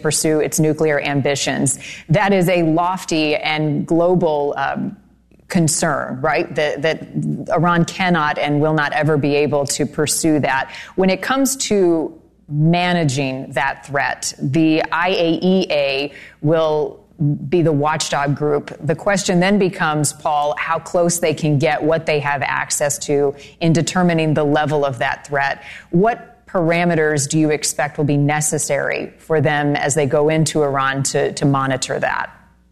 pursue its nuclear ambitions. That is a lofty and global concern, right? That Iran cannot and will not ever be able to pursue that. When it comes to managing that threat, the IAEA will be the watchdog group. The question then becomes, Paul, how close they can get what they have access to in determining the level of that threat. What parameters do you expect will be necessary for them as they go into Iran to monitor that?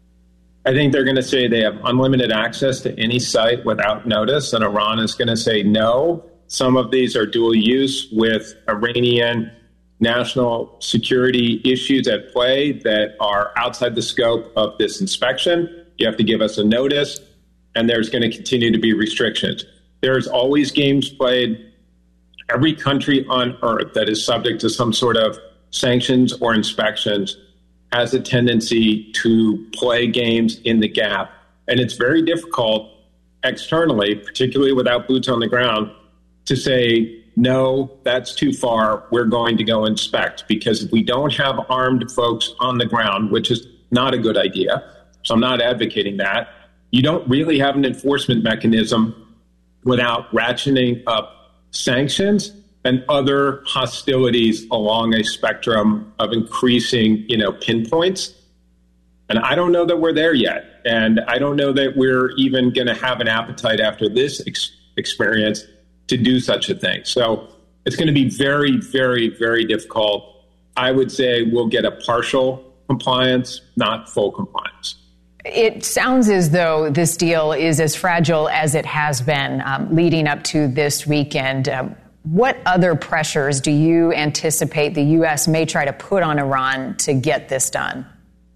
I think they're going to say they have unlimited access to any site without notice, and Iran is going to say no. Some of these are dual use with Iranian national security issues at play that are outside the scope of this inspection. You have to give us a notice, and there's going to continue to be restrictions. There's always games played. Every country on earth that is subject to some sort of sanctions or inspections has a tendency to play games in the gap. And it's very difficult externally, particularly without boots on the ground, to say, no, that's too far, we're going to go inspect. Because if we don't have armed folks on the ground, which is not a good idea, so I'm not advocating that, you don't really have an enforcement mechanism without ratcheting up sanctions and other hostilities along a spectrum of increasing, pinpoints. And I don't know that we're there yet. And I don't know that we're even going to have an appetite after this experience to do such a thing. So it's going to be very, very, very difficult. I would say we'll get a partial compliance, not full compliance. It sounds as though this deal is as fragile as it has been leading up to this weekend. What other pressures do you anticipate the U.S. may try to put on Iran to get this done?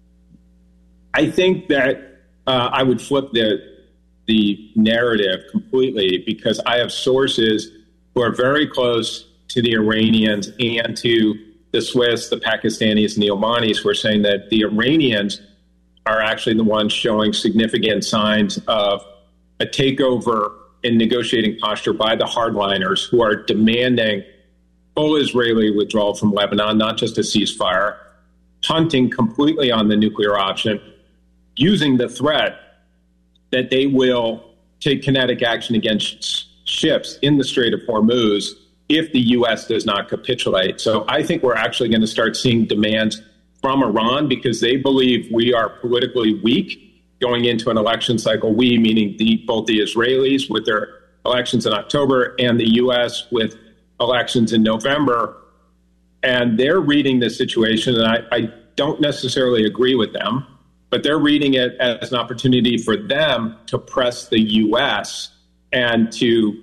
I think that I would flip the narrative completely, because I have sources who are very close to the Iranians and to the Swiss, the Pakistanis, and the Omanis, who are saying that the Iranians are actually the ones showing significant signs of a takeover in negotiating posture by the hardliners, who are demanding full Israeli withdrawal from Lebanon, not just a ceasefire, punting completely on the nuclear option, using the threat that they will take kinetic action against ships in the Strait of Hormuz if the U.S. does not capitulate. So I think we're actually going to start seeing demands from Iran, because they believe we are politically weak going into an election cycle. We, meaning both the Israelis with their elections in October and the U.S. with elections in November. And they're reading this situation, and I don't necessarily agree with them, but they're reading it as an opportunity for them to press the U.S. and to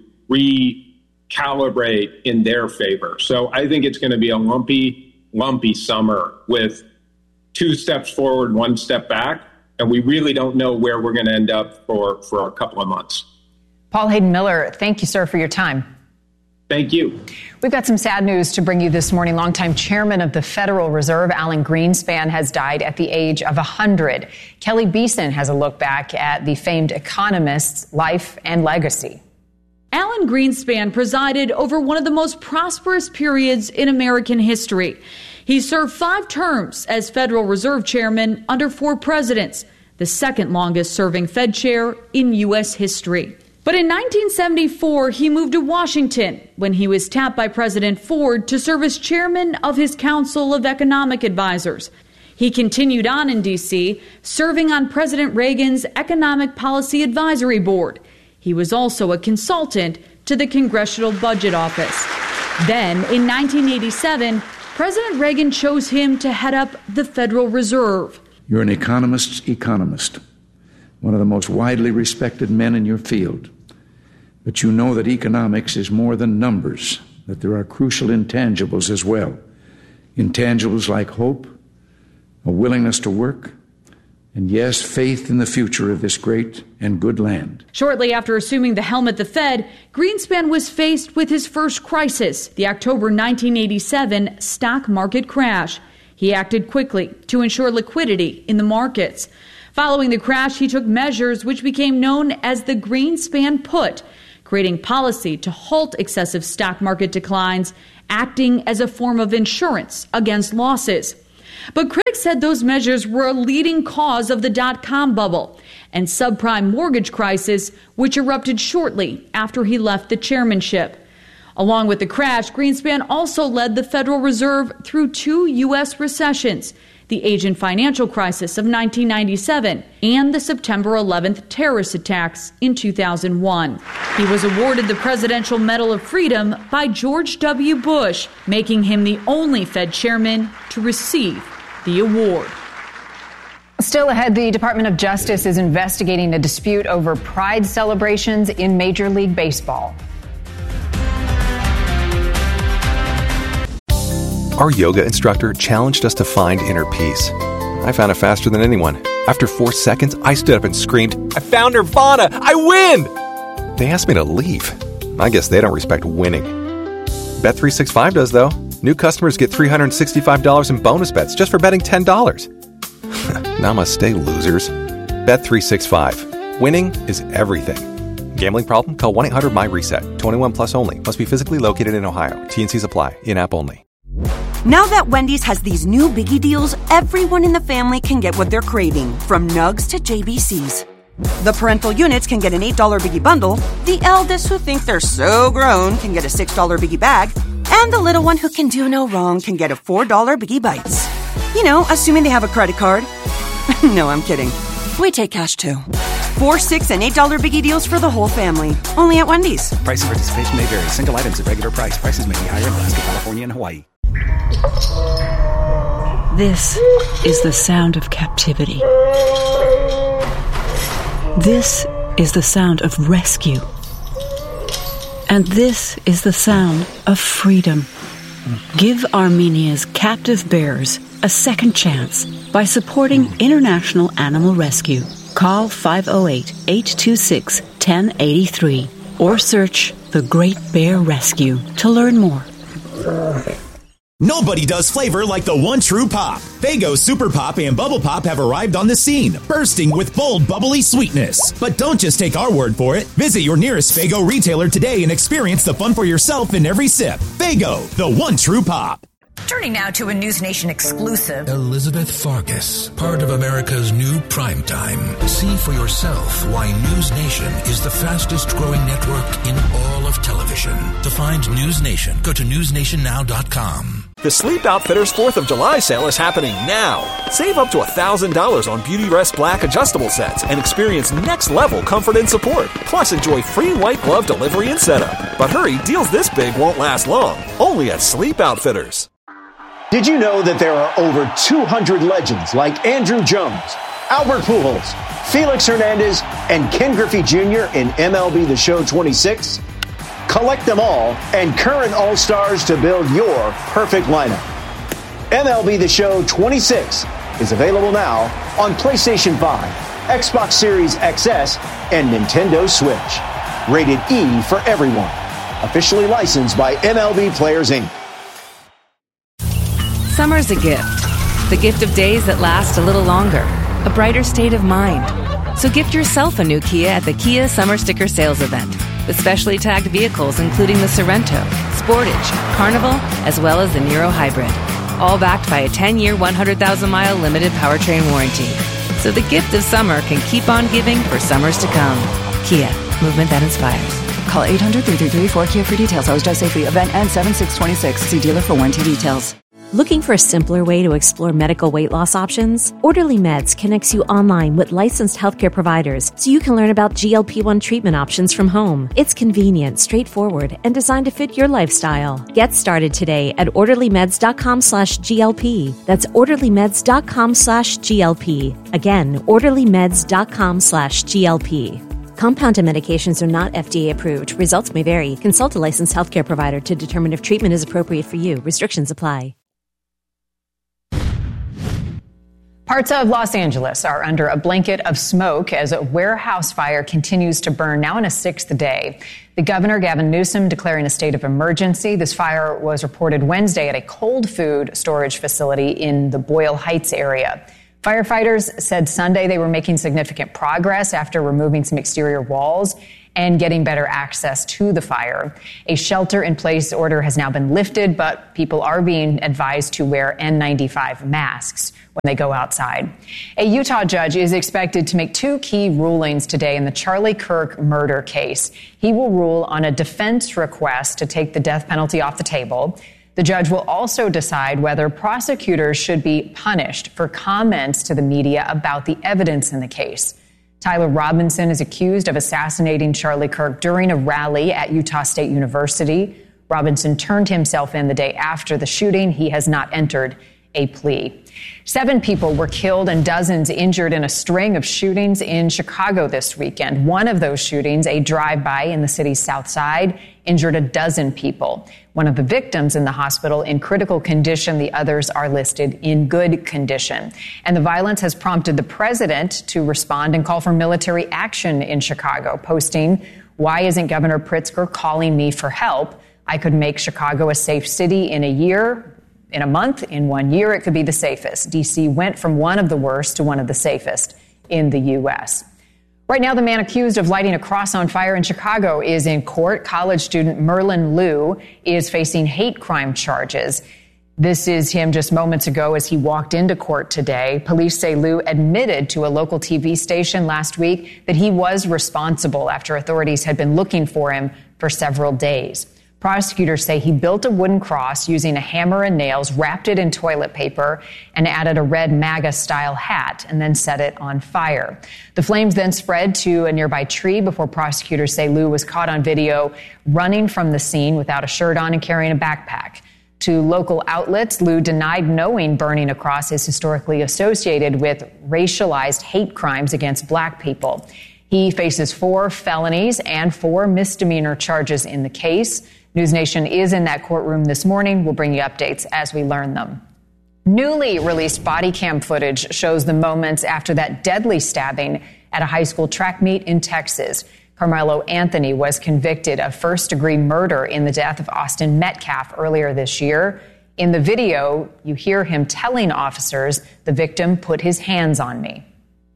recalibrate in their favor. So I think it's going to be a lumpy summer with 2 steps forward, 1 step back, and we really don't know where we're going to end up for a couple of months. Paul Hayden Miller, thank you, sir, for your time. Thank you. We've got some sad news to bring you this morning. Longtime chairman of the Federal Reserve, Alan Greenspan, has died at the age of 100. Kelly Beeson has a look back at the famed economist's life and legacy. Alan Greenspan presided over one of the most prosperous periods in American history. He served 5 terms as Federal Reserve chairman under 4 presidents, the second longest serving Fed chair in U.S. history. But in 1974, he moved to Washington when he was tapped by President Ford to serve as chairman of his Council of Economic Advisors. He continued on in D.C., serving on President Reagan's Economic Policy Advisory Board. He was also a consultant to the Congressional Budget Office. Then, in 1987, President Reagan chose him to head up the Federal Reserve. You're an economist's economist, one of the most widely respected men in your field. But you know that economics is more than numbers, that there are crucial intangibles as well. Intangibles like hope, a willingness to work, and yes, faith in the future of this great and good land. Shortly after assuming the helm at the Fed, Greenspan was faced with his first crisis, the October 1987 stock market crash. He acted quickly to ensure liquidity in the markets. Following the crash, he took measures which became known as the Greenspan Put, creating policy to halt excessive stock market declines, acting as a form of insurance against losses. But critics said those measures were a leading cause of the dot-com bubble and subprime mortgage crisis, which erupted shortly after he left the chairmanship. Along with the crash, Greenspan also led the Federal Reserve through 2 U.S. recessions, the Asian financial crisis of 1997 and the September 11th terrorist attacks in 2001. He was awarded the Presidential Medal of Freedom by George W. Bush, making him the only Fed chairman to receive the award. Still ahead, the Department of Justice is investigating a dispute over Pride celebrations in Major League Baseball. Our yoga instructor challenged us to find inner peace. I found it faster than anyone. After 4 seconds, I stood up and screamed, "I found Nirvana! I win!" They asked me to leave. I guess they don't respect winning. Bet365 does, though. New customers get $365 in bonus bets just for betting $10. Namaste, losers. Bet365. Winning is everything. Gambling problem? Call 1-800-MY-RESET. 21 plus only. Must be physically located in Ohio. T&Cs apply. In-app only. Now that Wendy's has these new biggie deals, everyone in the family can get what they're craving, from nugs to JBCs. The parental units can get an $8 biggie bundle, the eldest who think they're so grown can get a $6 biggie bag, and the little one who can do no wrong can get a $4 biggie bites. You know, assuming they have a credit card. No, I'm kidding. We take cash too. 4, $6, and $8 biggie deals for the whole family. Only at Wendy's. Price and participation may vary. Single items at regular price. Prices may be higher in Alaska, California, and Hawaii. This is the sound of captivity. This is the sound of rescue. And this is the sound of freedom. Give Armenia's captive bears a second chance by supporting International Animal Rescue. Call 508-826-1083 or search The Great Bear Rescue to learn more. Nobody does flavor like the one true pop. Faygo Super Pop and Bubble Pop have arrived on the scene, bursting with bold, bubbly sweetness. But don't just take our word for it. Visit your nearest Faygo retailer today and experience the fun for yourself in every sip. Faygo, the one true pop. Turning now to a News Nation exclusive. Elizabeth Farkas, part of America's new primetime. See for yourself why News Nation is the fastest growing network in all of television. To find News Nation, go to newsnationnow.com. The Sleep Outfitters 4th of July sale is happening now. Save up to $1,000 on Beauty Rest Black adjustable sets and experience next-level comfort and support. Plus, enjoy free white glove delivery and setup. But hurry, deals this big won't last long. Only at Sleep Outfitters. Did you know that there are over 200 legends like Andrew Jones, Albert Pujols, Felix Hernandez, and Ken Griffey Jr. in MLB The Show 26? Collect them all and current All-Stars to build your perfect lineup. MLB The Show 26 is available now on PlayStation 5, Xbox Series XS, and Nintendo Switch. Rated E for everyone. Officially licensed by MLB Players, Inc. Summer's a gift. The gift of days that last a little longer. A brighter state of mind. So gift yourself a new Kia at the Kia Summer Sticker Sales Event. With specially tagged vehicles including the Sorrento, Sportage, Carnival, as well as the Niro Hybrid. All backed by a 10-year, 100,000-mile limited powertrain warranty. So the gift of summer can keep on giving for summers to come. Kia, movement that inspires. Call 800-333-4KIA for details. Always drive safely. Event ends 7/6/26. See dealer for warranty details. Looking for a simpler way to explore medical weight loss options? Orderly Meds connects you online with licensed healthcare providers so you can learn about GLP-1 treatment options from home. It's convenient, straightforward, and designed to fit your lifestyle. Get started today at orderlymeds.com/GLP. That's orderlymeds.com/GLP. Again, orderlymeds.com/GLP. Compounded medications are not FDA approved. Results may vary. Consult a licensed healthcare provider to determine if treatment is appropriate for you. Restrictions apply. Parts of Los Angeles are under a blanket of smoke as a warehouse fire continues to burn, now in a 6th day. The governor, Gavin Newsom, declaring a state of emergency. This fire was reported Wednesday at a cold food storage facility in the Boyle Heights area. Firefighters said Sunday they were making significant progress after removing some exterior walls and getting better access to the fire. A shelter-in-place order has now been lifted, but people are being advised to wear N95 masks when they go outside. A Utah judge is expected to make two key rulings today in the Charlie Kirk murder case. He will rule on a defense request to take the death penalty off the table. The judge will also decide whether prosecutors should be punished for comments to the media about the evidence in the case. Tyler Robinson is accused of assassinating Charlie Kirk during a rally at Utah State University. Robinson turned himself in the day after the shooting. He has not entered a plea. 7 people were killed and dozens injured in a string of shootings in Chicago this weekend. One of those shootings, a drive-by in the city's South Side, injured a dozen people. One of the victims in the hospital in critical condition. The others are listed in good condition. And the violence has prompted the president to respond and call for military action in Chicago, posting, "Why isn't Governor Pritzker calling me for help? I could make Chicago a safe city in a year. In a month, in 1 year, it could be the safest." D.C. went from one of the worst to one of the safest in the U.S. Right now, the man accused of lighting a cross on fire in Chicago is in court. College student Merlin Liu is facing hate crime charges. This is him just moments ago as he walked into court today. Police say Liu admitted to a local TV station last week that he was responsible after authorities had been looking for him for several days. Prosecutors say he built a wooden cross using a hammer and nails, wrapped it in toilet paper, and added a red MAGA-style hat, and then set it on fire. The flames then spread to a nearby tree before prosecutors say Liu was caught on video running from the scene without a shirt on and carrying a backpack. To local outlets, Liu denied knowing burning a cross is historically associated with racialized hate crimes against black people. He faces 4 felonies and 4 misdemeanor charges in the case. News Nation is in that courtroom this morning. We'll bring you updates as we learn them. Newly released body cam footage shows the moments after that deadly stabbing at a high school track meet in Texas. Carmelo Anthony was convicted of first-degree murder in the death of Austin Metcalf earlier this year. In the video, you hear him telling officers, "The victim put his hands on me."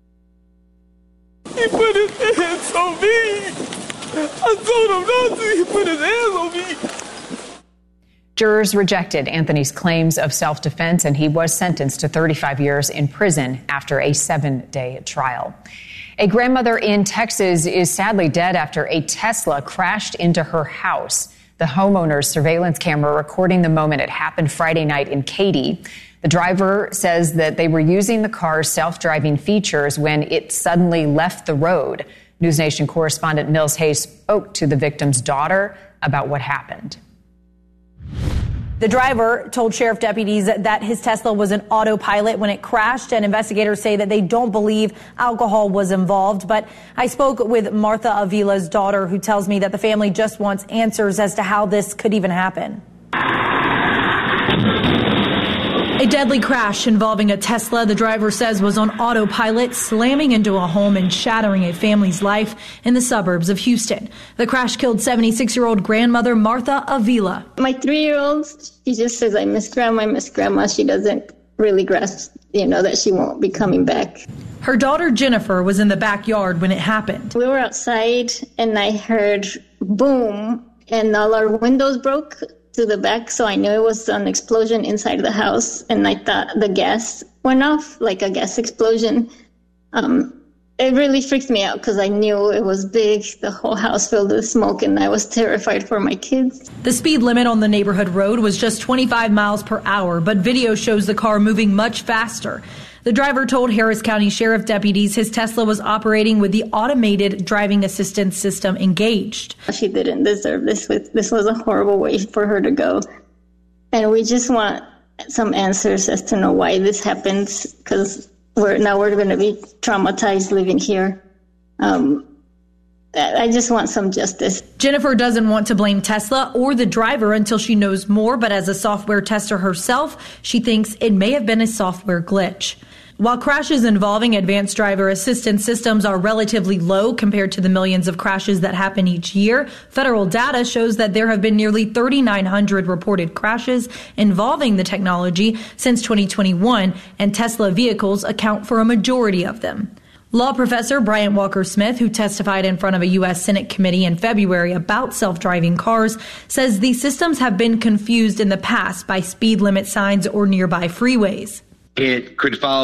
He put his hands on me. I told him not to. He put his hands on me. Jurors rejected Anthony's claims of self-defense, and he was sentenced to 35 years in prison after a 7-day trial. A grandmother in Texas is sadly dead after a Tesla crashed into her house. The homeowner's surveillance camera recording the moment it happened Friday night in Katy. The driver says that they were using the car's self-driving features when it suddenly left the road. News Nation correspondent Mills Hayes spoke to the victim's daughter about what happened. The driver told sheriff deputies that his Tesla was an autopilot when it crashed, and investigators say that they don't believe alcohol was involved. But I spoke with Martha Avila's daughter, who tells me that the family just wants answers as to how this could even happen. A deadly crash involving a Tesla the driver says was on autopilot, slamming into a home and shattering a family's life in the suburbs of Houston. The crash killed 76-year-old grandmother Martha Avila. My 3-year-old, she just says, I miss grandma. She doesn't really grasp, that she won't be coming back. Her daughter Jennifer was in the backyard when it happened. We were outside and I heard boom and all our windows broke to the back, so I knew it was an explosion inside the house, and I thought the gas went off, like a gas explosion. It really freaked me out because I knew it was big, the whole house filled with smoke, and I was terrified for my kids. The speed limit on the neighborhood road was just 25 miles per hour, but video shows the car moving much faster. The driver told Harris County Sheriff deputies his Tesla was operating with the automated driving assistance system engaged. She didn't deserve this. This was a horrible way for her to go. And we just want some answers as to know why this happens, because we're going to be traumatized living here. I just want some justice. Jennifer doesn't want to blame Tesla or the driver until she knows more, but as a software tester herself, she thinks it may have been a software glitch. While crashes involving advanced driver assistance systems are relatively low compared to the millions of crashes that happen each year, federal data shows that there have been nearly 3,900 reported crashes involving the technology since 2021, and Tesla vehicles account for a majority of them. Law professor Bryant Walker-Smith, who testified in front of a U.S. Senate committee in February about self-driving cars, says these systems have been confused in the past by speed limit signs or nearby freeways. It could follow